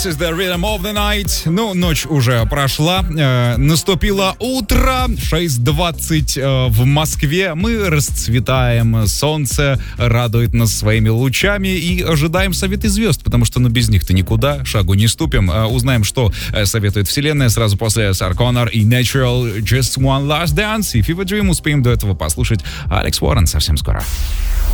This is the rhythm of the night. Ну, ночь уже прошла, наступило утро, 6:20 в Москве. Мы расцветаем, солнце радует нас своими лучами и ожидаем советы звезд, потому что, без них-то никуда, шагу не ступим. Узнаем, что советует вселенная сразу после Sarah Connor и Natural Just One Last Dance. И Fever Dream успеем до этого послушать Алекс Уоррен совсем скоро.